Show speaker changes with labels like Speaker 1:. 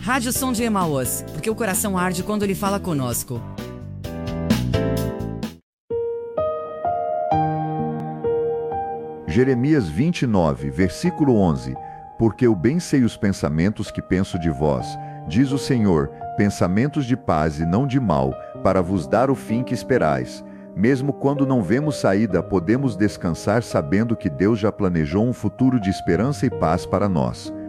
Speaker 1: Rádio Som de Emaús, porque o coração arde quando ele fala conosco.
Speaker 2: Jeremias 29, versículo 11. Porque eu bem sei os pensamentos que penso de vós, diz o Senhor, pensamentos de paz e não de mal, para vos dar o fim que esperais. Mesmo quando não vemos saída, podemos descansar sabendo que Deus já planejou um futuro de esperança e paz para nós.